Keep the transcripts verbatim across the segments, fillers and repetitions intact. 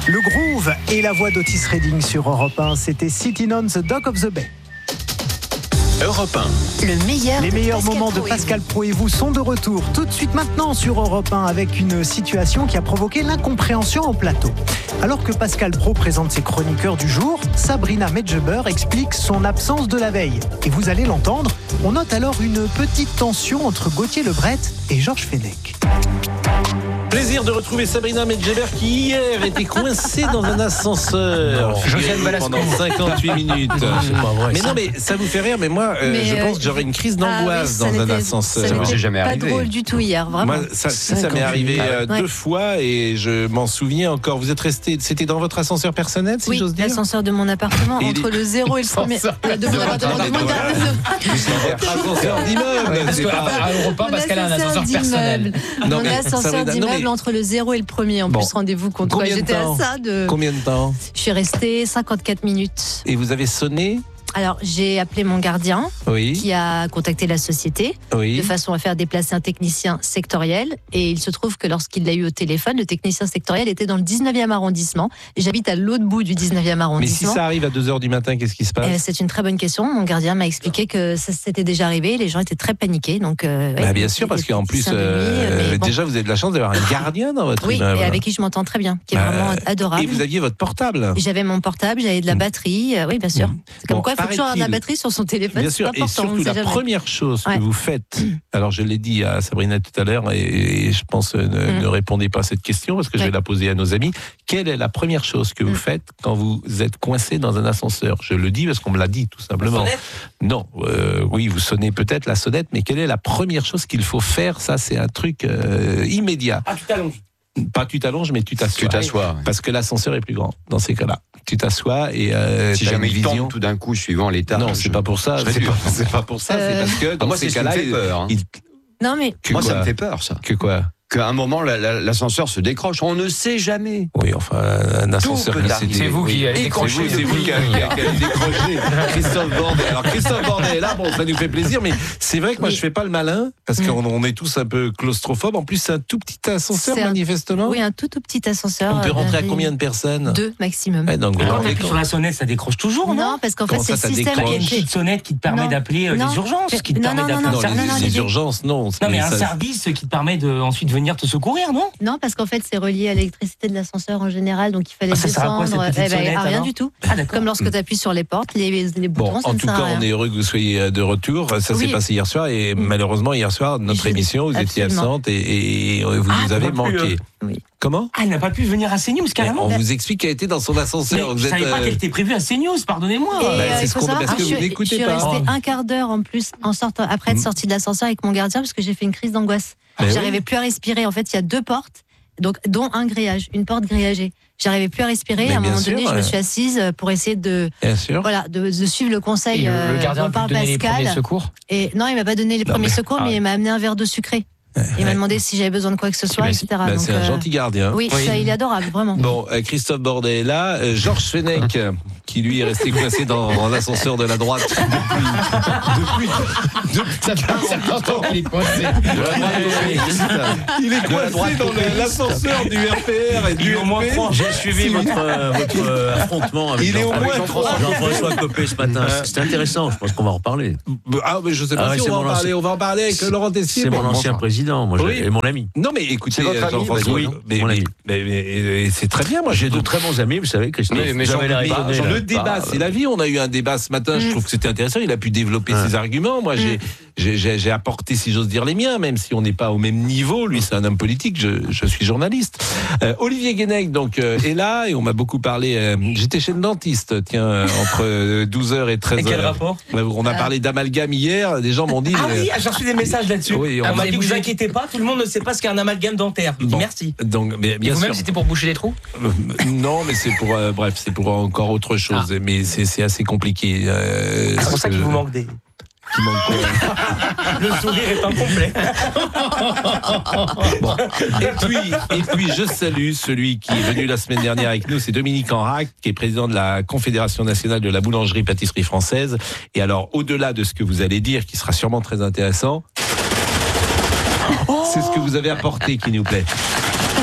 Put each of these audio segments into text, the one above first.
Le groove et la voix d'Otis Redding sur Europe un, c'était Sitting on the Dock of the Bay. Europe un. Le meilleur Les meilleurs Pascal moments de Pro et Pascal Pro et vous sont de retour tout de suite maintenant sur Europe un avec une situation qui a provoqué l'incompréhension au plateau. Alors que Pascal Pro présente ses chroniqueurs du jour, Sabrina Medjeber explique son absence de la veille. Et vous allez l'entendre, on note alors une petite tension entre Gauthier Lebret et Georges Fenech. Plaisir de retrouver Sabrina Medjeber qui hier était coincée dans un ascenseur Josiane Balasco pendant cinquante-huit minutes. C'est pas vrai. Mais non, mais ça vous fait rire, mais moi, euh, Mais je euh, pense que j'aurais une crise d'angoisse ah oui, ça dans un n'était- ascenseur. Ça Ça m'est n'était jamais pas arrivé. drôle du tout hier, vraiment. Moi, ça, si, ça m'est arrivé euh, Ouais. deux fois et je m'en souviens encore. Vous êtes resté, c'était dans votre ascenseur personnel, si Oui, j'ose dire. l'ascenseur de mon appartement, Et entre les- le zéro et le premier. euh, De mon appartement, de mon Ascenseur d'immeuble. Parce c'est qu'à pas- à Europa, Mon Pascal a un ascenseur personnel. d'immeuble. Non, Mon mais ascenseur Sabrina, non, d'immeuble mais- entre le zéro et le premier. En Bon. plus, rendez-vous compte. Combien de J'étais à temps ça de. Combien de temps? Je suis restée cinquante-quatre minutes. Et vous avez sonné? Alors, j'ai appelé mon gardien Oui. qui a contacté la société Oui. de façon à faire déplacer un technicien sectoriel. Et il se trouve que lorsqu'il l'a eu au téléphone, le technicien sectoriel était dans le dix-neuvième arrondissement. Et j'habite à l'autre bout du dix-neuvième Mais si arrondissement. ça arrive à deux heures du matin, qu'est-ce qui se passe? Euh, c'est une très bonne question. Mon gardien m'a expliqué que ça s'était déjà arrivé. Les gens étaient très paniqués. Donc, euh, ouais, Bah, bien sûr, parce c'était qu'en plus, cinq de nuit, euh, mais bon. déjà, vous avez de la chance d'avoir un gardien dans votre Oui, immeuble. et avec qui je m'entends très bien, qui est Bah, vraiment adorable. Et vous aviez votre portable. J'avais mon portable, j'avais de la Mm. batterie. euh, oui, bien sûr. Mm. C'est comme Bon, quoi, il faut toujours avoir de la paraît-il- batterie sur son téléphone. Bien c'est sûr, important, et on surtout ne sait la jamais. première chose Ouais. que vous faites, alors je l'ai dit à Sabrina tout à l'heure, et, et je pense euh, ne, Mm. ne répondez pas à cette question parce que je Ouais. vais la poser à nos amis. Quelle est la première chose que vous Mm. faites quand vous êtes coincé dans un ascenseur? Je le dis parce qu'on me l'a dit tout simplement. Non, euh, oui, vous sonnez peut-être la sonnette, mais quelle est la première chose qu'il faut faire? Ça, c'est un truc euh, immédiat. Ah, tu t'allonges. Pas tu t'allonges, mais tu t'assois. Tu t'assois. Parce que l'ascenseur est plus grand dans ces cas-là. Tu t'assois et euh, Si t'as jamais une il vision. tombe tout d'un coup, suivant l'état. Non, c'est je- pas pour ça. je serais C'est dur. pas, c'est pas pour ça. Euh, C'est parce que Ah, dans moi, ces c'est ce qui me cas-là, fait peur. hein. il- Non, mais que Moi, ça quoi me fait peur, ça. Que quoi? Qu'à un moment, la- la- l'ascenseur se décroche. On ne sait jamais. Oui, enfin, un ascenseur. peut qui s'est arriver. dé- C'est vous qui oui. allez C'est décrocher vous, c'est vous depuis. qui allez qui allez décrocher. Christophe Bordet. Alors, Christophe Bordet est là, bon, ça nous fait plaisir, mais c'est vrai que moi, Oui. je fais pas le malin, parce qu'on on est tous un peu claustrophobes. En plus, c'est un tout petit ascenseur, C'est un- manifestement. oui, un tout, tout petit ascenseur. On peut euh, rentrer à bien combien de vu. personnes? Deux maximum. Ouais, donc, vous Quand rendez t'appuies compte. sur la sonnette, ça décroche toujours, non? Non, parce qu'en fait, Comment c'est ça, le ça système. Il y a une décroche petite sonnette qui te permet Non. d'appeler euh, Non. les urgences, qui te Non, permet non, d'appeler non, un Non, non, service. non, les, les- les urgences, non. Non, Mais mais un ça- service qui te permet de ensuite venir te secourir, non? Non, parce qu'en fait, c'est relié à l'électricité de l'ascenseur en général, donc il fallait Ah, ça sert à quoi, descendre. cette petite Eh ben, sonnette, à rien alors du tout. Ah, d'accord. Comme lorsque tu appuies sur les portes, les, les boutons, Bon, ça en ne tout sert à cas, rien. on est heureux que vous soyez de retour. Ça s'est Oui. passé hier soir et Mm. malheureusement, hier soir, notre Je- émission, vous étiez absolument. absente et, et vous Ah, nous avez t'as pas pu, manqué. Oui. Comment? Ah, elle n'a pas pu venir à CNews, Mais carrément. On vous explique qu'elle était dans son Mais ascenseur. Vous je êtes, savais pas euh, qu'elle était prévue à CNews, pardonnez-moi. Et, Bah, euh, c'est il ce faut qu'on- savoir parce que que je vous suis- n'écoutez je suis pas. restée Oh. un quart d'heure en plus en sortant, après être Mm. sortie de l'ascenseur avec mon gardien parce que j'ai fait une crise d'angoisse. Mais J'arrivais oui. plus à respirer. En fait, il y a deux portes, donc dont un grillage, une porte grillagée. J'arrivais plus à respirer. Mais à un bien moment sûr, donné, je ouais. me suis assise pour essayer de, Bien sûr. voilà, de, de suivre le conseil Et le, euh, le gardien dont a pu parle te donner les premiers Pascal. secours. Et non, il m'a pas donné les Non, premiers mais- secours, ah mais ouais. il m'a amené un verre d'eau sucrée. Il m'a demandé si j'avais besoin de quoi que ce soit, Bah, et cetera. Bah, Donc, c'est un euh, gentil gardien. Oui, Oui. ça, il est adorable, vraiment. Bon, euh, Christophe Bordet est là. Euh, Georges Fenech, euh, qui lui est resté coincé dans, dans l'ascenseur de la droite depuis. depuis, Ça fait un certain temps qu'il est coincé. Il est De la droite coincé dans le- populiste. l'ascenseur du R P R et Il du est au moins F P. trois. J'ai suivi votre, euh, votre euh, affrontement avec Il est au Jean- moins avec trois. Jean-François Copé ce matin. C'était intéressant, je pense qu'on va en reparler. Ah, mais je sais pas Ah ouais, si c'est on va en mon parler. ancien- On va en parler avec C'est- Laurent Tessier. C'est Bon, mon ancien bon, président, moi, Oui. j'ai- et mon ami. Non, mais écoutez, C'est votre ami, Jean-François, oui, mais, mon mais- ami. mais- mais- mais c'est très bien. Moi, J'ai je de très bons amis, vous savez, Christophe. Mais- mais Vous j'en avez l'air doute pas, étonné, j'en là. Le débat, Bah, c'est la vie. On a eu un débat ce matin. Je trouve que c'était intéressant. Il a pu développer Ouais. ses arguments. Moi, j'ai, j'ai, j'ai, j'ai apporté, si j'ose dire, les miens, même si on n'est pas au même niveau. Lui, c'est un homme politique. Je, je suis journaliste. Euh, Olivier Guénec, donc, euh, est là et on m'a beaucoup parlé. euh, j'étais chez le dentiste, tiens, euh, entre euh, douze heures et treize Et quel heures. rapport? On a parlé d'amalgame hier. Des gens m'ont dit. Ah euh, oui, j'ai reçu des messages là-dessus. Oui, on on m'a va dit, vous bouger. inquiétez pas, tout le monde ne sait pas ce qu'est un amalgame dentaire. Je dis Bon. merci. Donc, mais, Et bien vous-même, sûr. c'était pour boucher les trous? Euh, Non, mais c'est pour, euh, bref, c'est pour encore autre chose. Mais c'est, c'est assez compliqué. Euh, C'est pour ça ce qu'il que- vous manque des. qui manque quoi. Le sourire est incomplet. Bon. Et puis, et puis, je salue celui qui est venu la semaine dernière avec nous, c'est Dominique Enrac, qui est président de la Confédération nationale de la boulangerie-pâtisserie française. Et alors, au-delà de ce que vous allez dire, qui sera sûrement très intéressant, c'est ce que vous avez apporté qui nous plaît.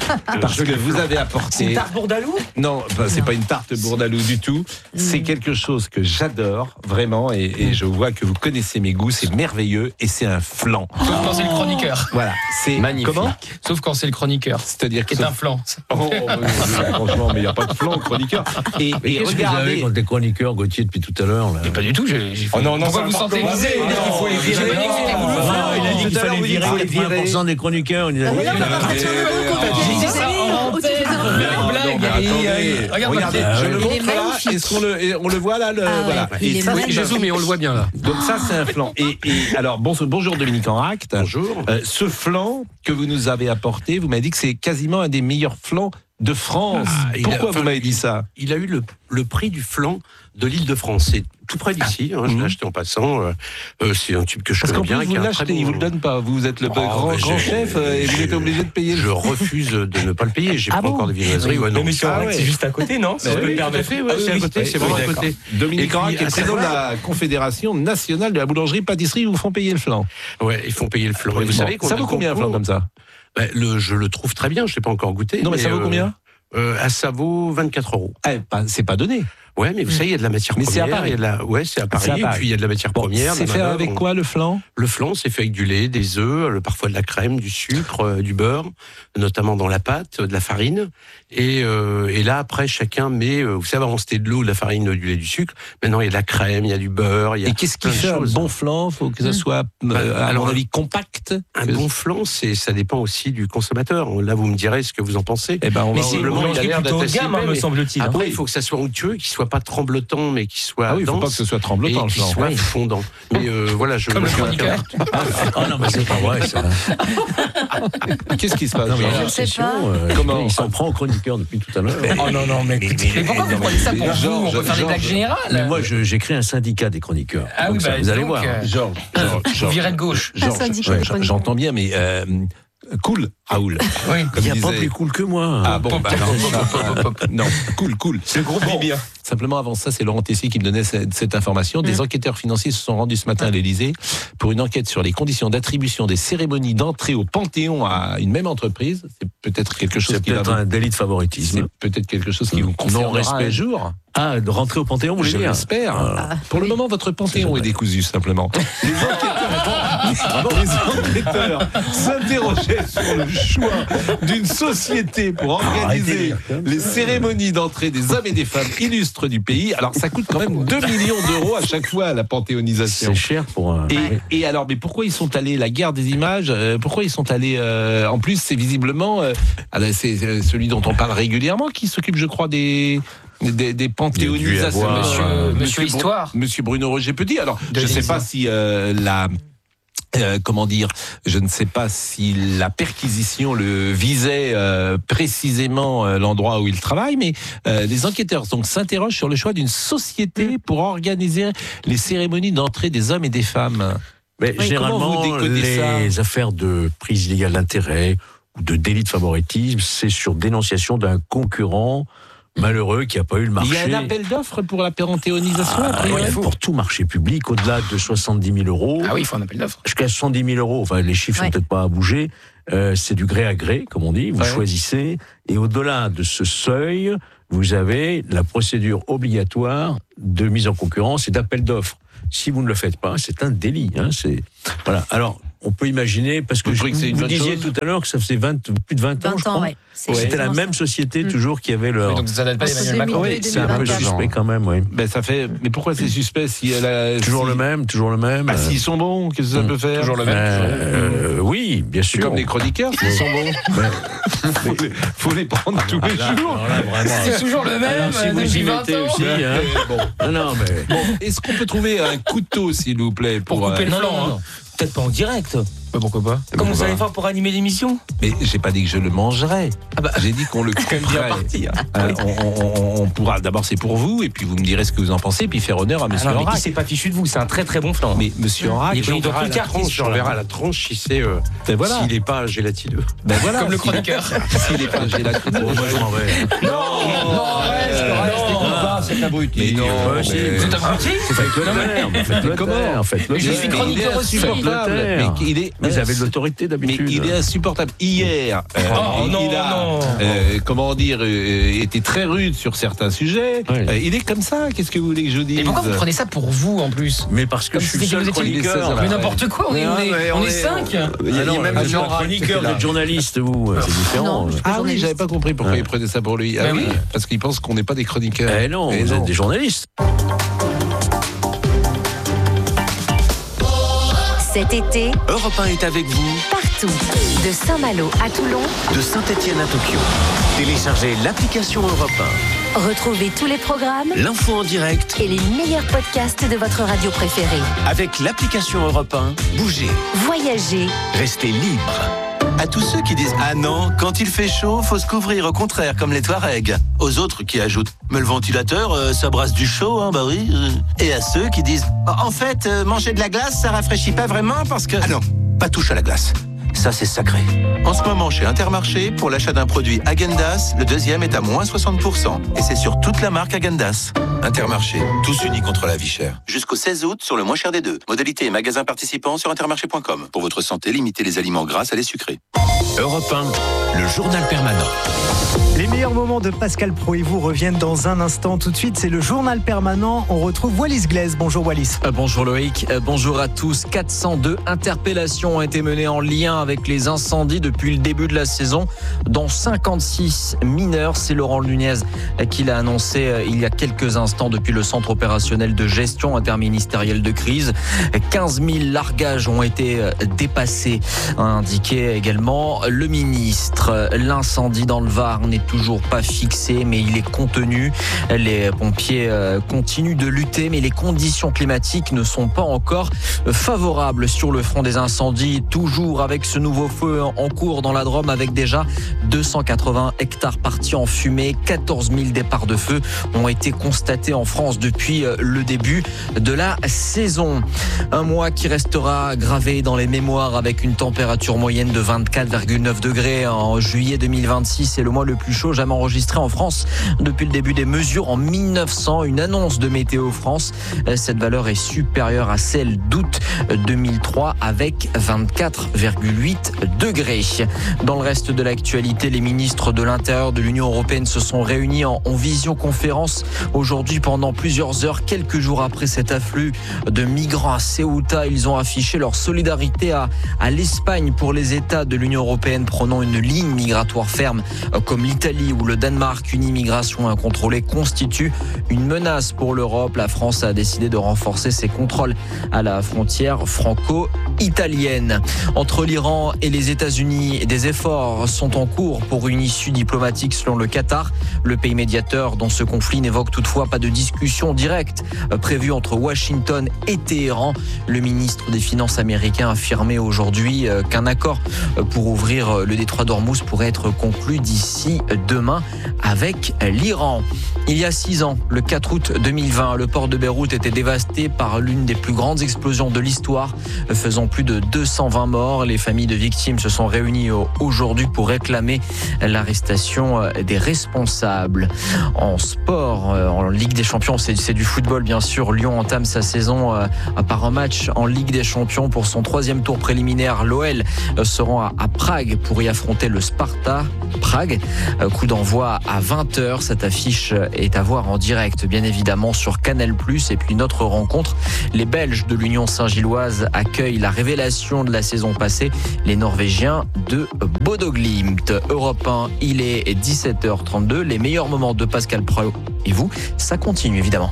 Parce que vous avez C'est apporté. une tarte bourdalou? Non, enfin, c'est pas une tarte bourdalou du tout. C'est quelque chose que j'adore vraiment, et, et je vois que vous connaissez mes goûts. C'est merveilleux et c'est un flan. Sauf quand c'est le chroniqueur. Voilà, c'est Magnifique. Comment? Sauf quand c'est le chroniqueur. C'est-à-dire que Qui est un flan. Oh, euh, franchement, mais il n'y a pas de flan au chroniqueur. Et, Mais et qu'est-ce que vous avez regardez. contre les chroniqueurs, Gauthier, depuis tout à l'heure là? Mais pas du tout. j'ai- j'ai- Oh non, non, Pourquoi ça vous va sentez pas visé? commencer. Il faut les virer. Non, J'ai pas dit que c'était non, vous le non, flan. Non, il a dit qu'il Tout à l'heure, fallait vous virer disiez quatre-vingts pour cent des chroniqueurs. Il a dit- Mais non, mais Ah, à partir du moment où mais- on J'ai dit fait ça des en années, au-dessus des antenne. années. Blague, blague. Non, mais attendez. Et- Regarde, Regardez, Martin. je le Il est montre là. magnifique. Est-ce qu'on le, et on le voit là le, Ah ouais, voilà. il Et est ça, magnifique. Je zoome et on le voit bien là. donc ça, c'est un flan. Et, et alors, bon, bonjour Dominique Enracte. Bonjour. Euh, ce flan que vous nous avez apporté, vous m'avez dit que c'est quasiment un des meilleurs flans de France. Ah, il a- Pourquoi enfin, vous m'avez dit ça? Il a eu le, le prix du flan de l'île de France. C'est tout près d'ici. Hein, je Mhm. l'ai acheté en passant. Euh, euh, c'est un tube que je Parce connais qu'en bien. plus, qui vous a un très l'achetez, bon- ils vous le donnent pas. Vous êtes le Oh, grand, mais grand j'ai- chef euh, et vous j'ai- êtes obligé de payer. Je refuse de ne pas le payer. J'ai Ah pas bon encore de viennoiserie. Ouais, non. Mais monsieur Ah Enracte, ouais. c'est juste à côté, non? Si je peux me Tout à permettre. fait, ouais, Ah c'est à oui, côté, oui, c'est oui, vraiment à d'accord. côté. Dominique Et puis, Enracte est à président de savoir- la Confédération nationale de la boulangerie-pâtisserie. Ils vous font payer le flan. Ouais, ils font payer le flan. Et vous Bon, savez qu'on ça a vaut le combien un flan concours- comme ça? Bah, le, je le trouve très bien. Je l'ai pas encore goûté. Non, mais ça vaut euh, combien? euh, ah, ça vaut vingt-quatre euros. Eh, pas- C'est pas donné. Ouais, mais vous savez, il y a de la matière Mais c'est à première. Paris. il y a de la... Ouais, c'est à Paris. C'est à Et Paris. puis il y a de la matière Bon, première. de c'est la fait main-d'œuvre. avec quoi le flan? Le flan, c'est fait avec du lait, des œufs, le- parfois de la crème, du sucre, euh, du beurre, notamment dans la pâte, de la farine. Et, euh, et là, après, chacun met, euh, vous savez, avant c'était de l'eau, de la farine, du lait, du sucre. Maintenant, il y a de la crème, il y a du beurre. Il y a Et qu'est-ce qui plein de fait un choses. bon flan? Faut que ça soit, euh, Bah, à alors, mon avis, compact. Un Que- bon flan, c'est, ça dépend aussi du consommateur. Là, vous me direz ce que vous en pensez. Eh ben, on Mais va c'est une Probablement, il a boulangerie l'air plutôt haut de d'être gamme, hein, assez me épais, semble-t-il. hein. Après, il faut que ça soit onctueux, qu'il soit pas tremblotant, mais qu'il soit Ah oui, il faut dense pas que ce soit et tremblotant le qu'il flan. soit Oui. fondant. Mais euh, voilà, je Comme le je- chroniqueur. Oh non, mais c'est pas vrai ça. Qu'est-ce qui se passe? Non, mais Georges Je sais attention, pas. euh, Comment il s'en prend au chroniqueur depuis tout à l'heure. Oh non, non, mais. Mais pourquoi vous prenez ça pour vous? On peut faire des blagues générales. Mais moi, je- j'ai créé un syndicat des chroniqueurs. Ah oui, Donc ça, bah, vous allez donc, voir. euh, Georges, Georges, Vous Georges, virez de gauche. Georges, Un syndicat ouais, des chroniqueurs. j'entends bien, mais euh, cool, Raoul. Oui. Comme Il n'y a pas disait- plus cool que moi. Ah bon, bah, non, Pop, non, cool, cool. Le groupe Bon, dit bien. Simplement, avant ça, c'est Laurent Tessier qui me donnait cette, cette information. Des enquêteurs financiers se sont rendus ce matin à l'Élysée pour une enquête sur les conditions d'attribution des cérémonies d'entrée au Panthéon à une même entreprise. C'est peut-être quelque chose C'est qui va peut-être vous- un délit de c'est favoritisme. peut-être quelque chose qui vous Non concernera respect. un jour. Ah, de rentrer au Panthéon, vous voulez Je dire l'espère. Ah. Pour le moment, votre Panthéon est décousu, simplement. Les enquêteurs, les enquêteurs s'interrogeaient sur le choix d'une société pour organiser les cérémonies d'entrée des hommes et des femmes illustres du pays. Alors, ça coûte quand même deux millions d'euros à chaque fois, la panthéonisation. C'est cher pour un. Et, et alors, mais pourquoi ils sont allés, la guerre des images, euh, pourquoi ils sont allés, euh, en plus, c'est visiblement, euh, ah ben, c'est euh, celui dont on parle régulièrement qui s'occupe, je crois, des, des, des panthéonisations. avoir, Monsieur- Euh, Monsieur Bru- Histoire. Monsieur Bruno Roger Petit. Alors, De je ne sais l'Élysée. pas si euh, la... euh, comment dire, je ne sais pas si la perquisition le visait euh, précisément euh, l'endroit où il travaille, mais euh, les enquêteurs donc s'interrogent sur le choix d'une société pour organiser les cérémonies d'entrée des hommes et des femmes. Mais Oui, généralement, comment vous décodez les affaires de prise illégale d'intérêt ou de délit de favoritisme, c'est sur dénonciation d'un concurrent malheureux qui n'a pas eu le marché. Il y a un appel d'offres pour la panthéonisation, a Ah, priori. ouais, pour tout marché public, au-delà de soixante-dix mille euros, Ah oui, il faut un appel d'offres. jusqu'à soixante-dix mille euros, enfin les chiffres Ouais. sont peut-être pas à bouger, euh, c'est du gré à gré, comme on dit, vous Ouais. choisissez, et au-delà de ce seuil, vous avez la procédure obligatoire de mise en concurrence et d'appel d'offres. Si vous ne le faites pas, c'est un délit. Hein, c'est... Voilà. Alors, on peut imaginer, parce que Vous je- trouvez que c'est une vous bonne disiez chose tout à l'heure que ça faisait vingt, plus de vingt ans, je vingt ans, crois. ouais. C'est C'était la exactement même ça. société Mm. toujours qui avait leur... Oui, donc ça date pas Entre d'Emmanuel Macron. deux mille Oui, deux, c'est un peu deux mille vingt-quatre. suspect quand même, oui. Ben, ça fait. Mais pourquoi c'est suspect si elle a. Toujours si- le même, toujours le même. Bah, s'ils sont bons, qu'est-ce que ça Mm. peut faire? Toujours le même. Euh, oui, bien C'est sûr. comme les chroniqueurs, s'ils sont bons. faut, les, faut les prendre tous les jours. Alors là, vraiment, C'est toujours le même alors, si vous depuis y vingt mettez ans. aussi, hein. Non, non, mais... Bon, est-ce qu'on peut trouver un couteau, s'il vous plaît, pour, Pour couper le euh, flanc, hein. Peut-être pas en direct. Bah, pourquoi pas? Comment vous allez faire pour animer l'émission? Mais j'ai pas dit que je le mangerais. Ah bah, J'ai dit qu'on le quand même bien couperait. parti. hein. Euh, on, on- on pourra. D'abord, c'est pour vous, et puis vous me direz ce que vous en pensez, puis faire honneur à Ah Monsieur non, mais qui Enrac. c'est pas fichu de vous, c'est un très très bon flan. Mais Monsieur Enrac, Il est connu dans verra tout le la quartier, tranche, ce on genre-là. verra la tranche si c'est euh, ben voilà, s'il n'est pas gélatineux. ben voilà. Comme le Si- chroniqueur. S'il est pas gélatineux. Moi, je m'en vais. Non, Non, reste, reste, écoute pas, cet abruti. Mais non, Ouais, si, mais- mais- Vous êtes abruti Faites le Non, mais- taire, faites le Comment taire, faites le Mais je taire. suis chroniqueur Il est aussi. insupportable. Faites-le Mais taire. il est, Vous avez de l'autorité mais d'habitude. il est insupportable. Hier, euh, Oh, il, non, il a, non. euh, comment dire, euh, été très rude sur certains sujets. Oui. Euh, il est comme ça. Qu'est-ce que vous voulez que je dise? Et pourquoi vous prenez ça pour vous en plus? Mais parce que Comme je suis si le seul vous étiez- chroniqueur. Mais Mais n'importe quoi, on est, Non, on est, mais on on est est- cinq. Il y a, il y a non, même mais le genre chroniqueur, vous êtes journaliste, vous. C'est différent. Non, je suis pas Ah oui, journaliste. j'avais pas compris pourquoi Ouais. il prenait ça pour lui. Ah Ben oui, oui. parce qu'il pense qu'on n'est pas des chroniqueurs. Eh non, Eh vous non. êtes des journalistes. Cet été, Europe un est avec vous partout. De Saint-Malo à Toulon, de Saint-Étienne à Tokyo. Téléchargez l'application Europe un. retrouvez tous les programmes L'info en direct et les meilleurs podcasts de votre radio préférée. avec l'application Europe un. Bougez, Voyagez, restez libre. À tous ceux qui disent « Ah non, quand il fait chaud, faut se couvrir, au contraire, comme les Touaregs ». Aux autres qui ajoutent « Mais le ventilateur, euh, ça brasse du chaud, hein, bah oui. euh. » Et à ceux qui disent « En fait, euh, manger de la glace, ça rafraîchit pas vraiment parce que… » Ah non, pas touche à la glace. Ça, c'est sacré. En ce moment, chez Intermarché, pour l'achat d'un produit Häagen-Dazs, le deuxième est à moins soixante pour cent. Et c'est sur toute la marque Häagen-Dazs. Intermarché, tous unis contre la vie chère. Jusqu'au seize août, sur le moins cher des deux. Modalité et magasin participants sur intermarché point com. Pour votre santé, limitez les aliments gras à les sucrés. Europe un, le journal permanent. Les meilleurs moments de Pascal Pro et vous reviennent dans un instant. Tout de suite, c'est le journal permanent. On retrouve Wallis Glaise. Bonjour Wallis. Euh, bonjour Loïc, Euh, bonjour à tous. quatre cent deux interpellations ont été menées en lien avec les incendies depuis le début de la saison, dont cinquante-six mineurs. C'est Laurent Nunez qui l'a annoncé euh, il y a quelques instants depuis le centre opérationnel de gestion interministérielle de crise. quinze mille largages ont été euh, dépassés, a indiqué également le ministre. L'incendie dans le Var n'est toujours pas fixé, mais il est contenu. Les pompiers euh, continuent de lutter, mais les conditions climatiques ne sont pas encore favorables sur le front des incendies. Toujours avec ce nouveau feu en cours dans la Drôme, avec déjà deux cent quatre-vingts hectares partis en fumée. quatorze mille départs de feu ont été constatés en France depuis le début de la saison. Un mois qui restera gravé dans les mémoires avec une température moyenne de vingt-quatre virgule neuf degrés en juillet deux mille vingt-six. C'est le mois le plus chaud jamais enregistré en France depuis le début des mesures en mille neuf cents. Une annonce de Météo France. Cette valeur est supérieure à celle d'août deux mille trois avec vingt-quatre virgule huit degrés. Dans le reste de l'actualité, les ministres de l'Intérieur de l'Union européenne se sont réunis en, en visioconférence aujourd'hui pendant plusieurs heures. Quelques jours après cet afflux de migrants à Ceuta, ils ont affiché leur solidarité à, à l'Espagne pour les États de l'Union européenne prenant une ligne migratoire ferme comme l'Italie ou le Danemark. Une immigration incontrôlée constitue une menace pour l'Europe. La France a décidé de renforcer ses contrôles à la frontière franco-italienne. Entre l'Iran et les États-Unis, des efforts sont en cours pour une issue diplomatique selon le Qatar. Le pays médiateur dans ce conflit n'évoque toutefois pas de discussion directe prévue entre Washington et Téhéran. Le ministre des Finances américain a affirmé aujourd'hui qu'un accord pour ouvrir le détroit d'Ormuz pourrait être conclu d'ici demain avec l'Iran. Il y a six ans, le quatre août deux mille vingt, le port de Beyrouth était dévasté par l'une des plus grandes explosions de l'histoire, faisant plus de deux cent vingt morts. Les familles de victimes se sont réunies aujourd'hui pour réclamer l'arrestation des responsables. En sport, en Ligue des Champions, c'est, c'est du football bien sûr. Lyon entame sa saison par un match en Ligue des Champions pour son troisième tour préliminaire. L'O L se rend à Prague pour y affronter le Sparta Prague. Coup d'envoi à vingt heures. Cette affiche est à voir en direct, bien évidemment, sur Canal plus. Et puis notre rencontre, les Belges de l'Union Saint-Gilloise accueillent la révélation de la saison passée, les Norvégiens de Bodo Glimt. Europe un, il est dix-sept heures trente-deux. Les meilleurs moments de Pascal Pro et vous, ça continue évidemment.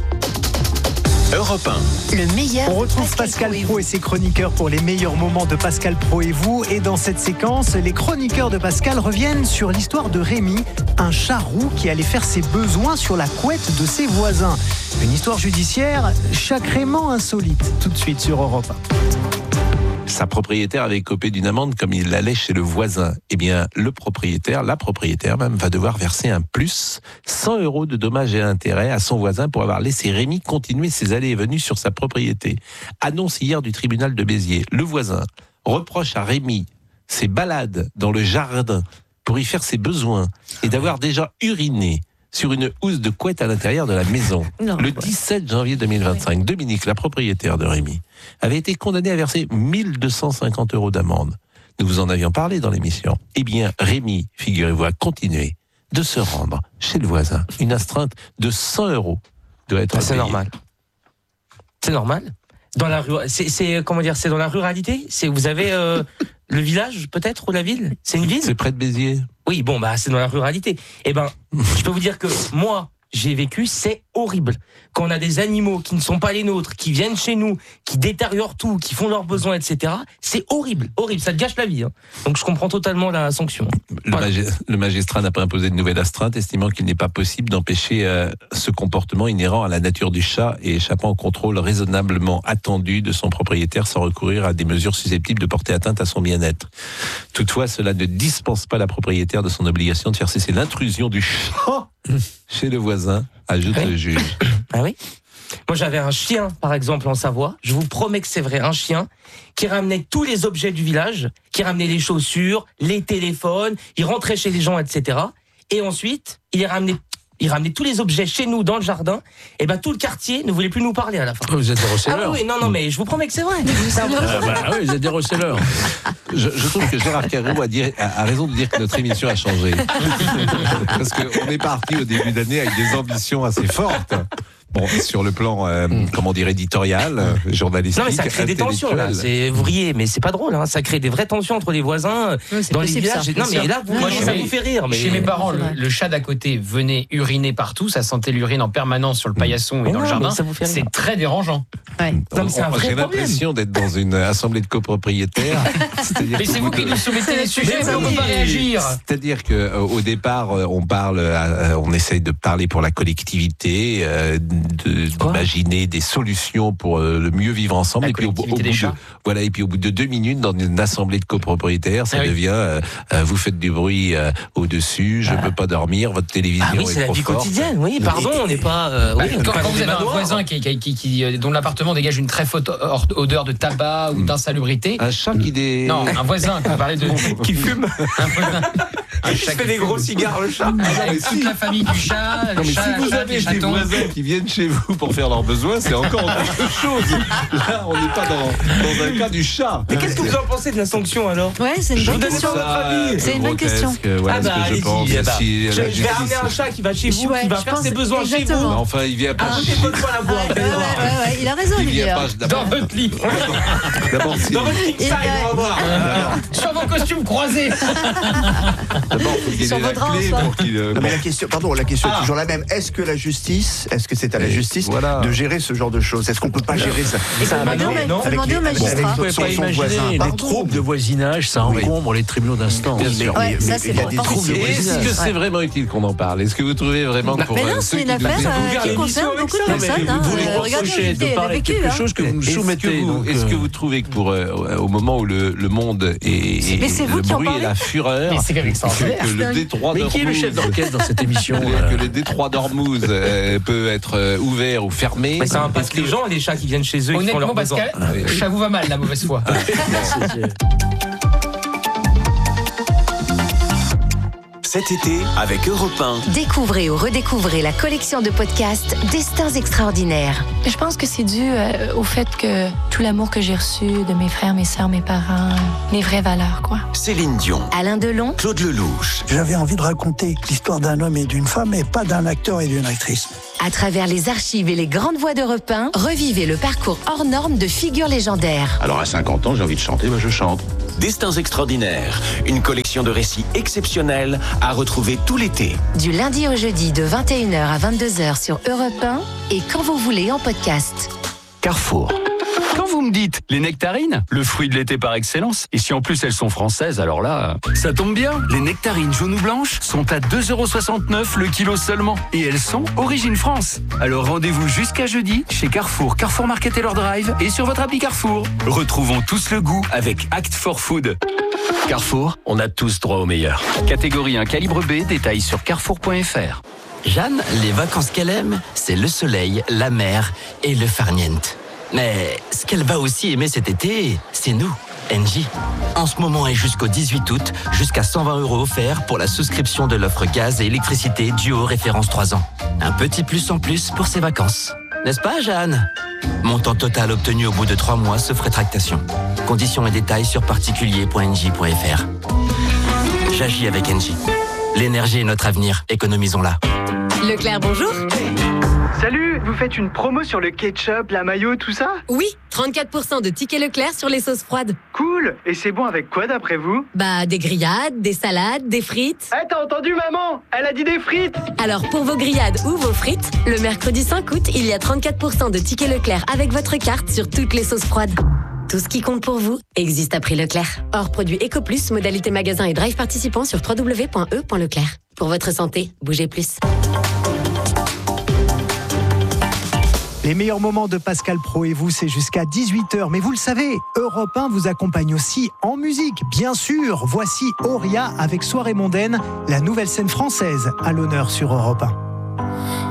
Europe un. Le meilleur. On retrouve Pascal Pro et ses chroniqueurs pour les meilleurs moments de Pascal Pro et vous. Et dans cette séquence, les chroniqueurs de Pascal reviennent sur l'histoire de Rémi, un charroux qui allait faire ses besoins sur la couette de ses voisins. Une histoire judiciaire sacrément insolite. Tout de suite sur Europe un. Sa propriétaire avait copé d'une amende comme il l'allait chez le voisin. Eh bien, le propriétaire, la propriétaire même, va devoir verser un plus cent euros de dommages et intérêts à son voisin pour avoir laissé Rémi continuer ses allées et venues sur sa propriété. Annonce hier du tribunal de Béziers. Le voisin reproche à Rémi ses balades dans le jardin pour y faire ses besoins et d'avoir déjà uriné sur une housse de couette à l'intérieur de la maison. Non, le ouais. dix-sept janvier deux mille vingt-cinq, Dominique, la propriétaire de Rémi, avait été condamnée à verser mille deux cent cinquante euros d'amende. Nous vous en avions parlé dans l'émission. Eh bien, Rémi, figurez-vous, a continué de se rendre chez le voisin. Une astreinte de cent euros doit être Ah, c'est payée. normal. C'est normal. Dans la rue, c'est, c'est comment dire, c'est dans la ruralité. C'est vous avez euh, le village peut-être ou la ville. C'est une ville. C'est près de Béziers. Oui, bon bah c'est dans la ruralité. Eh ben, je peux vous dire que moi j'ai vécu, c'est horrible. Quand on a des animaux qui ne sont pas les nôtres, qui viennent chez nous, qui détériorent tout, qui font leurs besoins, et cetera. C'est horrible, horrible. Ça te gâche la vie. Hein. Donc je comprends totalement la sanction. Le, Voilà. magi- le magistrat n'a pas imposé de nouvelle astreinte, estimant qu'il n'est pas possible d'empêcher euh, ce comportement inhérent à la nature du chat et échappant au contrôle raisonnablement attendu de son propriétaire sans recourir à des mesures susceptibles de porter atteinte à son bien-être. Toutefois, cela ne dispense pas la propriétaire de son obligation de faire cesser l'intrusion du chat chez le voisin, ajoute Oui. le juge. Ah oui. Moi, j'avais un chien, par exemple, en Savoie. Je vous promets que c'est vrai. Un chien qui ramenait tous les objets du village, qui ramenait les chaussures, les téléphones, il rentrait chez les gens, et cetera. Et ensuite, il les ramenait, il ramenait tous les objets chez nous, dans le jardin. Et ben, tout le quartier ne voulait plus nous parler à la fin. Vous êtes des Ah receleurs. oui, oui, non, non, mais je vous promets que c'est vrai. C'est un vrai- Ah bah, ah oui, vous êtes des receleurs. Je, je trouve que Gérard Carreau a, dire- a- a raison de dire que notre émission a changé. Parce qu'on est parti au début d'année avec des ambitions assez fortes. Bon, sur le plan, euh, comment dire, éditorial, euh, journalistique, Non mais ça crée des tensions là. intellectuel. C'est vous riez, mais c'est pas drôle. Hein. Ça crée des vraies tensions entre les voisins Oui, c'est dans les possible, villages. ça. Non mais là, vous, Ouais, moi, ouais, ça ouais. vous fait rire. Mais Chez mes parents, C'est le, vrai. le chat d'à côté venait uriner partout, ça sentait l'urine en permanence sur le paillasson et Mais dans non, le jardin. mais ça vous fait rire. C'est très dérangeant. Ouais. Non, mais c'est un On- vrai J'ai problème. l'impression d'être dans une assemblée de copropriétaires. C'est-à-dire Mais qu'au c'est bout vous qui de- nous soumettez les sujets, Mais mais on ne oui. peut pas réagir. C'est-à-dire que euh, au départ, euh, on parle, euh, on essaye de parler pour la collectivité, euh, de- Quoi d'imaginer des solutions pour euh, le mieux vivre ensemble. La et puis au, au bout collectivité des de, chats. voilà, et puis au bout de deux minutes, dans une assemblée de copropriétaires, ça Ah oui. devient, euh, euh, vous faites du bruit euh, au-dessus, je ne peux pas dormir, votre télévision Ah oui, est c'est la trop vie forte. quotidienne. Oui, pardon, on n'est pas. euh, Bah, oui, on n'est quand, pas quand dans vous des avez un manoirs. voisin qui, qui, qui- qui- euh, dont l'appartement dégage une très forte or- odeur de tabac ou d'insalubrité. Un chat qui dé... Non, un voisin, vous parlez de. qui fume, Un voisin. Un qui chat fait qui des fume. gros cigares, le chat. Avec toute la famille du chat, Non, le mais chat, si la vous chatte, avez les des chatons. voisins qui viennent chez vous pour faire leurs besoins, c'est encore autre chose. Là, on n'est pas dans, dans un cas du chat. Mais qu'est-ce que vous en pensez de la sanction alors Ouais, c'est une Je bonne vous donne question. votre avis. C'est une bonne grotesque, question. Voilà Ah bah, ce que je allez-y, pense. eh bah, Si je, la je vais justice- ramener un chat qui va chez vous, Ouais, qui va je faire pense ses besoins chez vous. exactement. Mais enfin, il vient pas Ah, chez C'est pas de quoi la boire. Ouais, ouais, ouais, ouais, il a raison, Il Olivier. vient hein. pas Dans d'abord. votre lit. D'abord, si- Dans votre king Et size, ben- on va voir. Sur vos costumes croisés. d'abord, faut qu'il Sur ait la votre clé rang, pour qu'il. euh, Non, mais la question, pardon, la question Ah. est toujours la même. Est-ce que la justice, est-ce que c'est à la Et justice voilà. de gérer ce genre de choses? Est-ce qu'on peut pas gérer ça, ça faut demander au avec- ma- faut avec demander les- au avec- magistrat. avec Vous son- pouvez pas son imaginer voisin? les Pardon. troubles de voisinage, ça Oui. encombre les tribunaux d'instance. Bien sûr. Ouais, mais- ça, mais c'est il y a bon. des Par troubles contre, de c'est- Est-ce que c'est vraiment utile qu'on en parle? Est-ce que vous trouvez vraiment que pour Mais euh, non, ceux c'est une qui nous affaire écoutent- euh, qui l'émission concerne avec beaucoup de ça. Non, mais personnes. vous hein. voulez Euh, qu'on Regardez, reprocher de Olivier, elle a parler de vécu. quelque hein. chose que vous nous Est-ce que soumettez. vous, donc, est-ce que euh, vous trouvez que pour euh, au moment où le, le monde est, Mais c'est vous le qui en bruit et parlez. la fureur, Mais c'est extraordinaire. que le détroit Mais qui est le d'Ormuz- chef d'orchestre dans cette émission que, là que le détroit d'Ormuz euh, peut être euh, ouvert ou fermé? Mais ça Est-ce impacte que- les gens, les chats qui viennent chez eux, qui font Honnêtement, leurs besoins. Pascal, ça vous va mal la mauvaise foi. Cet été, avec Europe un. Découvrez ou redécouvrez la collection de podcasts Destins extraordinaires. Je pense que c'est dû euh, au fait que tout l'amour que j'ai reçu de mes frères, mes sœurs, mes parents, mes vraies valeurs, quoi. Céline Dion, Alain Delon, Claude Lelouch, J'avais envie de raconter l'histoire d'un homme et d'une femme, et pas d'un acteur et d'une actrice. à travers les archives et les grandes voix d'Europe un, revivez le parcours hors norme de figures légendaires. Alors à cinquante ans, j'ai envie de chanter, bah je chante. Destins extraordinaires, une collection de récits exceptionnels à retrouver tout l'été. Du lundi au jeudi de vingt et une heures à vingt-deux heures sur Europe un et quand vous voulez en podcast. Carrefour. Quand vous me dites les nectarines, le fruit de l'été par excellence, et si en plus elles sont françaises, alors là, ça tombe bien. Les nectarines jaunes ou blanches sont à deux euros soixante-neuf le kilo seulement, et elles sont origine France. Alors rendez-vous jusqu'à jeudi chez Carrefour, Carrefour Market et leur drive, et sur votre appli Carrefour. Retrouvons tous le goût avec Act for Food. Carrefour, on a tous droit au meilleur. Catégorie un calibre B, détail sur carrefour point f r. Jeanne, les vacances qu'elle aime, c'est le soleil, la mer et le farniente. Mais ce qu'elle va aussi aimer cet été, c'est nous. Engie. En ce moment et jusqu'au dix-huit août, jusqu'à cent vingt euros offerts pour la souscription de l'offre gaz et électricité duo référence trois ans. Un petit plus en plus pour ses vacances. N'est-ce pas, Jeanne? Montant total obtenu au bout de trois mois sauf rétractation. Conditions et détails sur particulier point engie point f r. J'agis avec Engie. L'énergie est notre avenir, économisons-la. Leclerc, bonjour. Salut, vous faites une promo sur le ketchup, la mayo, tout ça? Oui, trente-quatre pour cent de tickets Leclerc sur les sauces froides. Cool. Et c'est bon avec quoi d'après vous? Bah, des grillades, des salades, des frites. Eh, t'as entendu maman? Elle a dit des frites. Alors, pour vos grillades ou vos frites, le mercredi cinq août, il y a trente-quatre pour cent de tickets Leclerc avec votre carte sur toutes les sauces froides. Tout ce qui compte pour vous existe à prix Leclerc. Hors produit EcoPlus, modalité magasin et drive participant sur w w w point e point leclerc. Pour votre santé, bougez plus. Les meilleurs moments de Pascal Praud et vous, c'est jusqu'à dix-huit heures. Mais vous le savez, Europe un vous accompagne aussi en musique, bien sûr. Voici Auria avec Soirée mondaine, la nouvelle scène française à l'honneur sur Europe un.